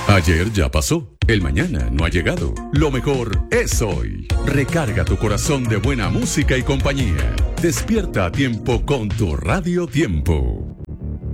Ayer ya pasó, el mañana no ha llegado. Lo mejor es hoy. Recarga tu corazón de buena música y compañía. Despierta a tiempo con tu Radio Tiempo.